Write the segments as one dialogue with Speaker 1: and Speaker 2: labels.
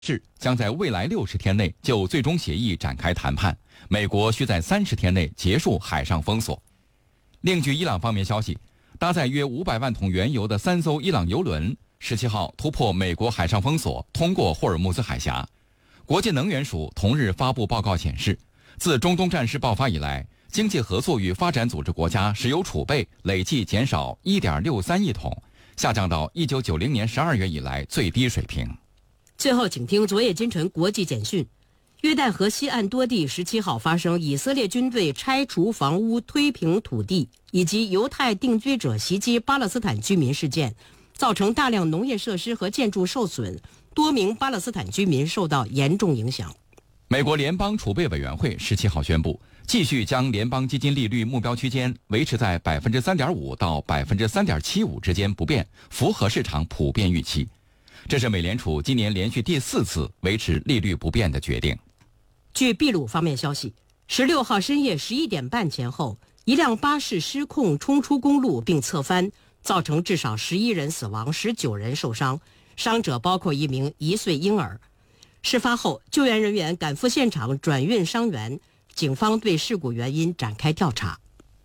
Speaker 1: 示将在未来60天内就最终协议展开谈判，美国需在30天内结束海上封锁。另据伊朗方面消息，搭载约500万桶原油的3艘伊朗油轮17号突破美国海上封锁，通过霍尔木兹海峡。国际能源署同日发布报告显示，自中东战事爆发以来，经济合作与发展组织国家石油储备累计减少 1.63 亿桶，下降到1990年12月以来最低水平。
Speaker 2: 最后，请听昨夜今晨国际简讯。约旦河西岸多地17号发生以色列军队拆除房屋、推平土地以及犹太定居者袭击巴勒斯坦居民事件，造成大量农业设施和建筑受损，多名巴勒斯坦居民受到严重影响。
Speaker 1: 美国联邦储备委员会17号宣布，继续将联邦基金利率目标区间维持在 3.5% 到 3.75% 之间不变，符合市场普遍预期。这是美联储今年连续第4次维持利率不变的决定。
Speaker 2: 据秘鲁方面消息，16号深夜11点半前后，一辆巴士失控冲出公路并侧翻，造成至少11人死亡，19人受伤，伤者包括一名1岁婴儿。事发后，救援人员赶赴现场转运伤员，警方对事故原因展开调查。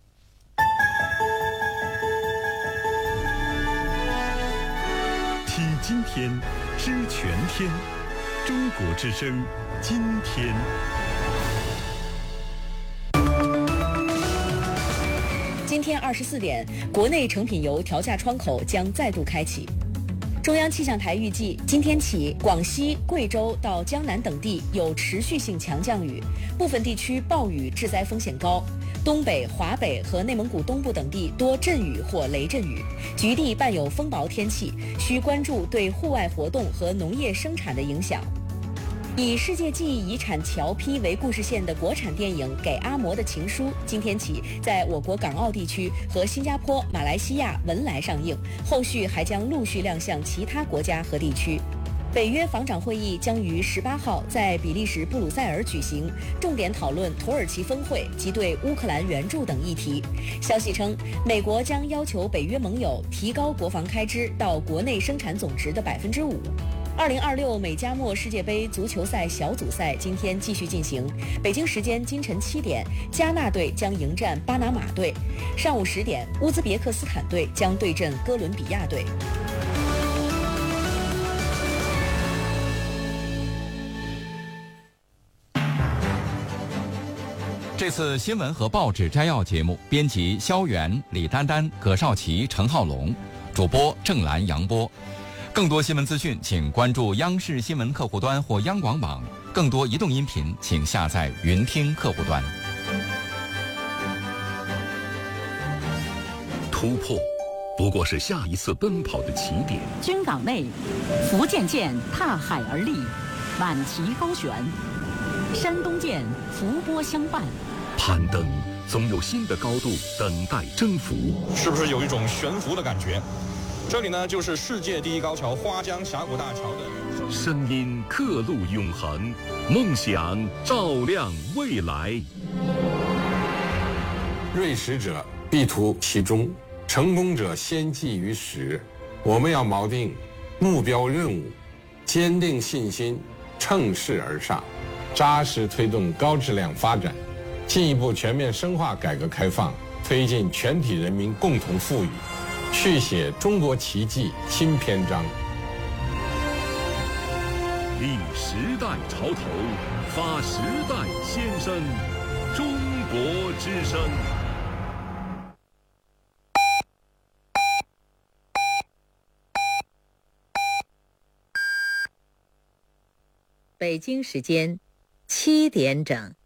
Speaker 3: 听今天，知全天，中国之声，今天。
Speaker 4: 今天24点，国内成品油调价窗口将再度开启。中央气象台预计，今天起，广西、贵州到江南等地有持续性强降雨，部分地区暴雨致灾风险高。东北、华北和内蒙古东部等地多阵雨或雷阵雨，局地伴有风雹天气，需关注对户外活动和农业生产的影响。以世界记忆遗产桥批为故事线的国产电影《给阿嬷的情书》今天起在我国港澳地区和新加坡、马来西亚、文莱上映，后续还将陆续亮相其他国家和地区。北约防长会议将于18号在比利时布鲁塞尔举行，重点讨论土耳其峰会及对乌克兰援助等议题。消息称，美国将要求北约盟友提高国防开支到国内生产总值的5%。2026美加墨世界杯足球赛小组赛今天继续进行，北京时间今晨7点，加纳队将迎战巴拿马队；上午10点，乌兹别克斯坦队将对阵哥伦比亚队。
Speaker 1: 这次新闻和报纸摘要节目，编辑肖元、李丹丹、葛少奇、陈浩龙，主播郑兰、杨波。更多新闻资讯，请关注央视新闻客户端或央广网。更多移动音频，请下载云听客户端。
Speaker 3: 突破，不过是下一次奔跑的起点。
Speaker 5: 军港内，福建舰踏海而立，挽旗高悬；山东舰伏波相伴。
Speaker 3: 攀登，总有新的高度等待征服。
Speaker 6: 是不是有一种悬浮的感觉？这里呢，就是世界第一高桥花江峡谷大桥的
Speaker 3: 声音刻录永恒，梦想照亮未来。
Speaker 7: 锐识者必图其中，成功者先记于始。我们要锚定目标任务，坚定信心，乘势而上，扎实推动高质量发展，进一步全面深化改革开放，推进全体人民共同富裕，续写中国奇迹新篇章。
Speaker 3: 立时代潮头，发时代先声，中国之声。
Speaker 8: 北京时间7点整。